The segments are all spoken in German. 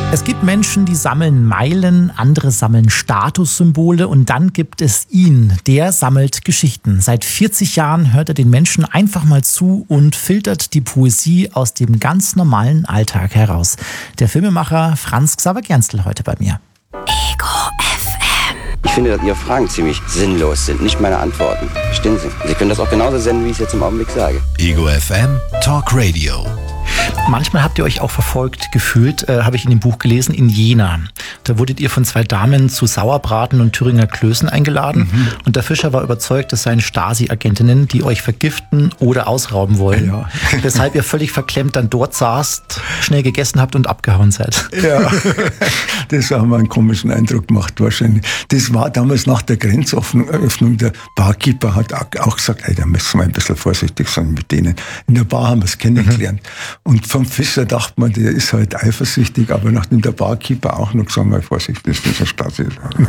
Es gibt Menschen, die sammeln Meilen, andere sammeln Statussymbole und dann gibt es ihn, der sammelt Geschichten. Seit 40 Jahren hört er den Menschen einfach mal zu und filtert die Poesie aus dem ganz normalen Alltag heraus. Der Filmemacher Franz Xaver Gernstel heute bei mir. Ego FM. Ich finde, dass Ihre Fragen ziemlich sinnlos sind, nicht meine Antworten. Verstehen Sie? Sie können das auch genauso senden, wie ich es jetzt im Augenblick sage. Ego FM Talk Radio. Manchmal habt ihr euch auch verfolgt gefühlt, habe ich in dem Buch gelesen, in Jena. Da wurdet ihr von 2 Damen zu Sauerbraten und Thüringer Klößen eingeladen. Und der Fischer war überzeugt, das seien Stasi-Agentinnen, die euch vergiften oder ausrauben wollen. Ja. Weshalb ihr völlig verklemmt dann dort saßt, schnell gegessen habt und abgehauen seid. Ja, das haben wir einen komischen Eindruck gemacht wahrscheinlich. Das war damals nach der Grenzöffnung. Der Barkeeper hat auch gesagt, da müssen wir ein bisschen vorsichtig sein mit denen. In der Bar haben wir es kennengelernt. Und vom Fischer dachte man, der ist halt eifersüchtig, aber nachdem der Barkeeper auch noch gesagt hat, vorsichtig, das ist ein Stasi.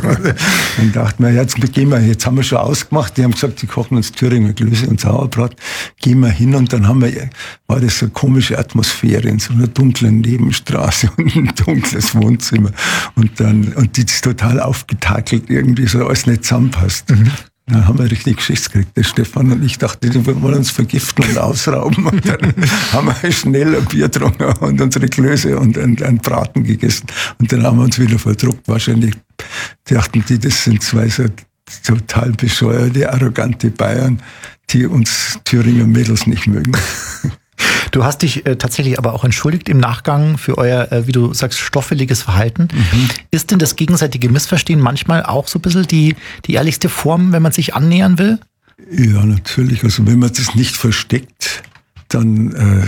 Dann dachte man, jetzt haben wir schon ausgemacht, die haben gesagt, sie kochen uns Thüringer Klöße und Sauerbraten, gehen wir hin und dann war das so eine komische Atmosphäre in so einer dunklen Nebenstraße und ein dunkles Wohnzimmer und die ist total aufgetakelt, irgendwie so alles nicht zusammenpasst. Dann haben wir richtig Schiss gekriegt, der Stefan und ich dachte, die wollen uns vergiften und ausrauben. Und dann haben wir schnell ein Bier getrunken und unsere Klöße und einen Braten gegessen. Und dann haben wir uns wieder verdruckt. Wahrscheinlich dachten die, das sind 2 so total bescheuerte, arrogante Bayern, die uns Thüringer Mädels nicht mögen. Du hast dich tatsächlich aber auch entschuldigt im Nachgang für euer, wie du sagst, stoffeliges Verhalten. Ist denn das gegenseitige Missverstehen manchmal auch so ein bisschen die ehrlichste Form, wenn man sich annähern will? Ja, natürlich. Also wenn man das nicht versteckt, dann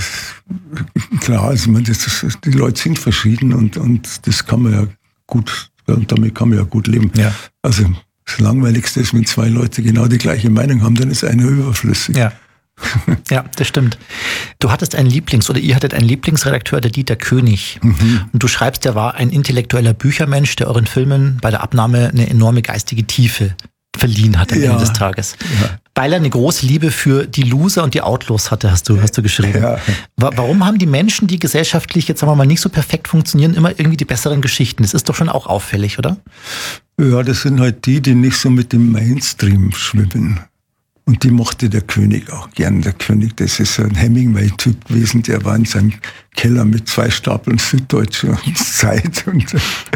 klar, also die Leute sind verschieden und das kann man ja gut, damit kann man ja gut leben. Ja. Also das Langweiligste ist, wenn 2 Leute genau die gleiche Meinung haben, dann ist einer überflüssig. Ja. Ja, das stimmt. Du hattest ihr hattet einen Lieblingsredakteur, der Dieter König. Und du schreibst, der war ein intellektueller Büchermensch, der euren Filmen bei der Abnahme eine enorme geistige Tiefe verliehen hat am Ende des Tages. Ja. Weil er eine große Liebe für die Loser und die Outlaws hatte, hast du geschrieben. Ja. Warum haben die Menschen, die gesellschaftlich, jetzt sagen wir mal, nicht so perfekt funktionieren, immer irgendwie die besseren Geschichten? Das ist doch schon auch auffällig, oder? Ja, das sind halt die nicht so mit dem Mainstream schwimmen. Und die mochte der König auch gern. Der König, das ist ein Hemingway-Typ gewesen, der war in seinem Keller mit 2 Stapeln Süddeutsche und Zeit und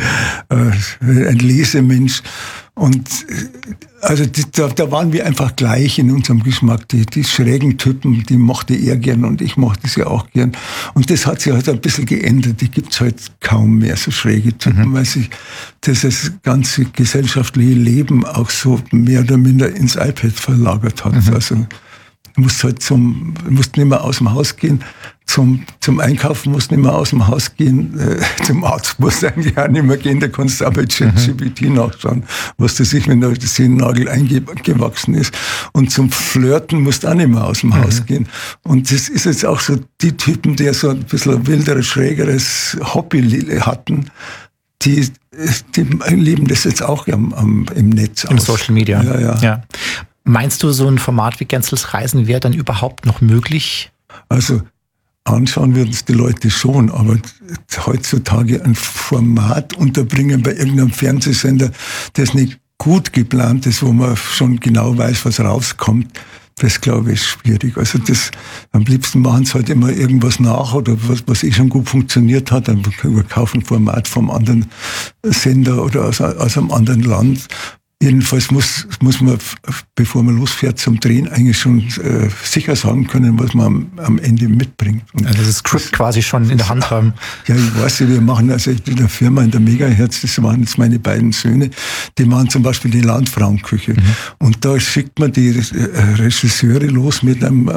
ein Lesemensch. Und also da waren wir einfach gleich in unserem Geschmack. Die schrägen Typen, die mochte er gern und ich mochte sie auch gern. Und das hat sich halt ein bisschen geändert. Die gibt's halt kaum mehr, so schräge Typen, weil sich das ganze gesellschaftliche Leben auch so mehr oder minder ins iPad verlagert hat. Also du musst nicht mehr aus dem Haus gehen, zum Einkaufen musst du nicht mehr aus dem Haus gehen, zum Arzt musst du eigentlich auch nicht mehr gehen, da kannst du auch bei ChatGPT nachschauen, was das ist, wenn da der Zehennagel eingewachsen ist. Und zum Flirten musst du auch nicht mehr aus dem Haus gehen. Und das ist jetzt auch so die Typen, die so ein bisschen ein wilderes, schrägeres Hobby hatten, die leben das jetzt auch im Netz aus. Im Social Media. Ja. Meinst du, so ein Format wie Gernstels Reisen wäre dann überhaupt noch möglich? Also anschauen würden es die Leute schon, aber heutzutage ein Format unterbringen bei irgendeinem Fernsehsender, das nicht gut geplant ist, wo man schon genau weiß, was rauskommt, das glaube ich ist schwierig. Also am liebsten machen sie halt immer irgendwas nach oder was schon gut funktioniert hat, dann kaufen ein Format vom anderen Sender oder aus einem anderen Land. Jedenfalls muss man, bevor man losfährt zum Drehen, eigentlich schon sicher sagen können, was man am Ende mitbringt. Und also das Skript quasi schon in der Hand haben. Ja, ich weiß, wir machen also in der Firma, in der Megahertz, das waren jetzt meine beiden Söhne, die machen zum Beispiel die Landfrauenküche. Und da schickt man die Regisseure los mit einem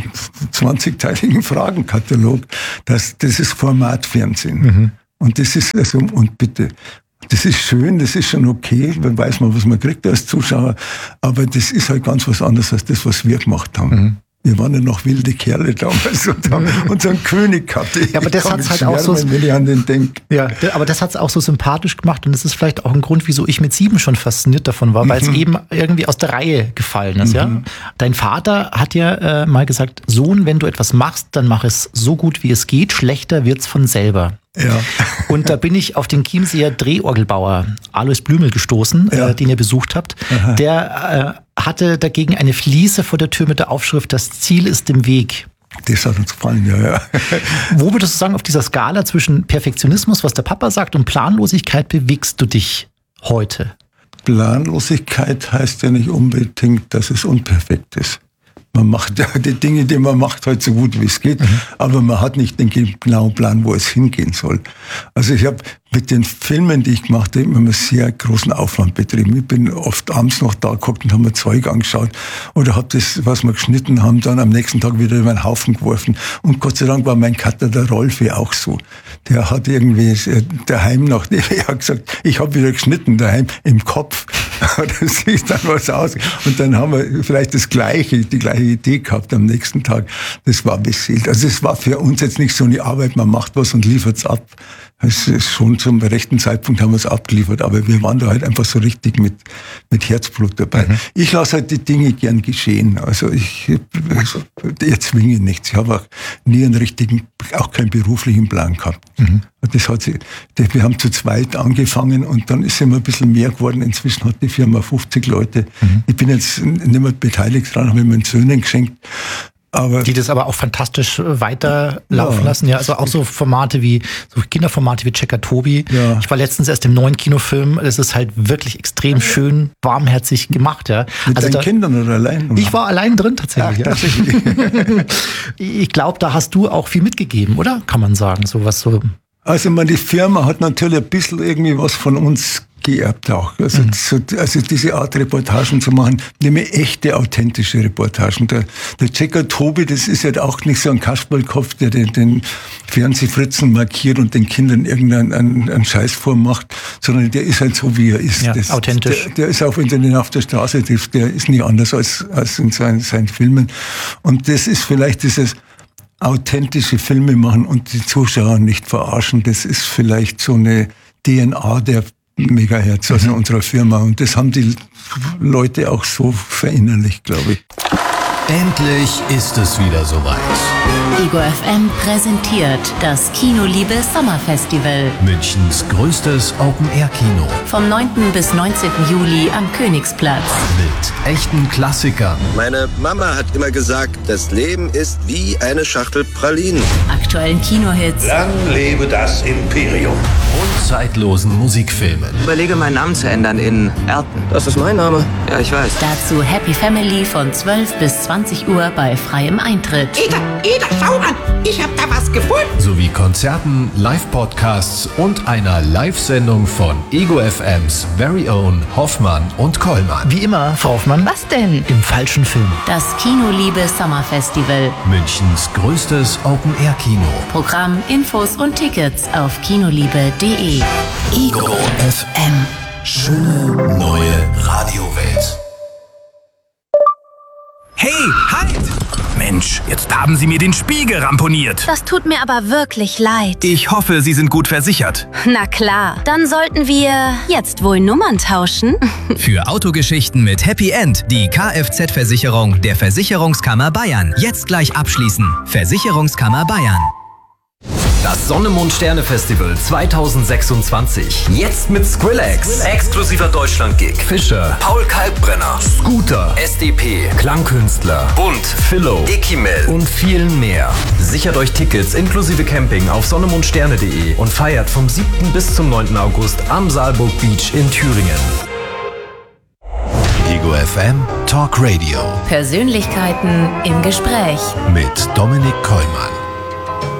20-teiligen Fragenkatalog. Das ist Formatfernsehen. Und das ist also, und bitte, das ist schön, das ist schon okay, dann weiß man, was man kriegt als Zuschauer, aber das ist halt ganz was anderes als das, was wir gemacht haben. Wir waren ja noch wilde Kerle damals und haben unseren König gehabt. Ja, aber das hat's halt auch so, wenn ich an den denke. Ja, aber das hat's auch so sympathisch gemacht und das ist vielleicht auch ein Grund, wieso ich mit 7 schon fasziniert davon war, weil es eben irgendwie aus der Reihe gefallen ist. Ja? Dein Vater hat ja mal gesagt, Sohn, wenn du etwas machst, dann mach es so gut, wie es geht, schlechter wird's von selber. Ja. Und da bin ich auf den Chiemseer Drehorgelbauer Alois Blümel gestoßen, den ihr besucht habt. Aha. Der hatte dagegen eine Fliese vor der Tür mit der Aufschrift: Das Ziel ist im Weg. Das hat uns gefallen, ja. Wo würdest du sagen, auf dieser Skala zwischen Perfektionismus, was der Papa sagt, und Planlosigkeit bewegst du dich heute? Planlosigkeit heißt ja nicht unbedingt, dass es unperfekt ist. Man macht ja die Dinge, die man macht, halt so gut wie es geht, aber man hat nicht den genauen Plan, wo es hingehen soll. Also ich habe mit den Filmen, die ich gemacht habe, immer einen sehr großen Aufwand betrieben. Ich bin oft abends noch da geguckt und habe mir Zeug angeschaut oder habe das, was wir geschnitten haben, dann am nächsten Tag wieder über den Haufen geworfen. Und Gott sei Dank war mein Cutter, der Rolfi, auch so. Der hat irgendwie daheim noch, er hat gesagt, ich habe wieder geschnitten daheim im Kopf. Das sieht dann was aus. Und dann haben wir vielleicht die gleiche Idee gehabt am nächsten Tag. Das war beseelt. Also es war für uns jetzt nicht so eine Arbeit, man macht was und liefert es ab. Es ist schon zum rechten Zeitpunkt haben wir es abgeliefert, aber wir waren da halt einfach so richtig mit Herzblut dabei. Ich lasse halt die Dinge gern geschehen. Also ich zwinge nichts. Ich habe auch nie einen richtigen, auch keinen beruflichen Plan gehabt. Wir haben zu zweit angefangen und dann ist immer ein bisschen mehr geworden. Inzwischen hat die Firma 50 Leute. Ich bin jetzt nicht mehr beteiligt dran, habe ich meinen Söhnen geschenkt. Aber die das aber auch fantastisch weiterlaufen lassen. Ja, also auch so Formate wie, so Kinderformate wie Checker Tobi. Ja. Ich war letztens erst im neuen Kinofilm. Es ist halt wirklich extrem schön, warmherzig gemacht. Ja. Mit deinen Kindern oder allein? Oder? Ich war allein drin tatsächlich. Ja, tatsächlich. Ich glaube, da hast du auch viel mitgegeben, oder? Kann man sagen, sowas so. Also die Firma hat natürlich ein bisschen irgendwie was von uns geerbt auch. Also diese Art Reportagen zu machen, nämlich echte, authentische Reportagen. Der Checker Tobi, das ist ja auch nicht so ein Kasperlkopf, der den Fernsehfritzen markiert und den Kindern irgendeinen Scheiß vormacht, sondern der ist halt so, wie er ist. Ja, authentisch. Der ist auch, wenn du den auf der Straße triffst, der ist nicht anders als in seinen Filmen. Und das ist vielleicht dieses authentische Filme machen und die Zuschauer nicht verarschen. Das ist vielleicht so eine DNA der Megahertz, also unserer Firma. Und das haben die Leute auch so verinnerlicht, glaube ich. Endlich ist es wieder soweit. Ego FM präsentiert das Kinoliebe Sommerfestival. Münchens größtes Open-Air-Kino. Vom 9. bis 19. Juli am Königsplatz. Mit echten Klassikern. Meine Mama hat immer gesagt, das Leben ist wie eine Schachtel Pralinen. Aktuellen Kinohits. Lang lebe das Imperium. Und zeitlosen Musikfilmen. Überlege, meinen Namen zu ändern in Erten. Das ist mein Name. Ja, ich weiß. Dazu Happy Family von 12 bis 20 Uhr bei freiem Eintritt. Ida, schau an! Ich hab da was gefunden! Sowie Konzerten, Live-Podcasts und einer Live-Sendung von Ego FMs Very Own Hoffmann und Kollmann. Wie immer, Frau Hoffmann. Was denn? Im falschen Film. Das Kinoliebe Sommerfestival. Münchens größtes Open-Air-Kino. Programm, Infos und Tickets auf kinoliebe.de. Ego FM. Schöne neue Radiowelt. Hey, halt! Mensch, jetzt haben Sie mir den Spiegel ramponiert. Das tut mir aber wirklich leid. Ich hoffe, Sie sind gut versichert. Na klar, dann sollten wir jetzt wohl Nummern tauschen. Für Autogeschichten mit Happy End die Kfz-Versicherung der Versicherungskammer Bayern. Jetzt gleich abschließen. Versicherungskammer Bayern. Das Sonne-Mond-Sterne-Festival 2026. Jetzt mit Skrillex. Exklusiver Deutschland-Gig. Fischer. Paul Kalkbrenner. Scooter. SDP. Klangkünstler. Bund. Philo. Ekimel. Und vielen mehr. Sichert euch Tickets inklusive Camping auf sonnemondsterne.de und feiert vom 7. bis zum 9. August am Saalburg Beach in Thüringen. Ego FM Talk Radio. Persönlichkeiten im Gespräch. Mit Dominik Kollmann.